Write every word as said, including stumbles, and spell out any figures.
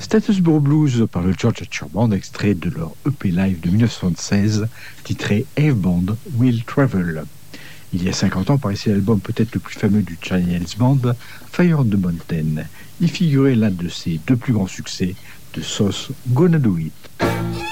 Statusboro Blues par le Georgia Band, extrait de leur E P live de dix-neuf cent soixante-seize, titré Have Band Will Travel. Il y a cinquante ans paraissait l'album peut-être le plus fameux du Chinese Band, Fire on the Mountain. Y figurait l'un de ses deux plus grands succès, The Sauce Gonna Do It.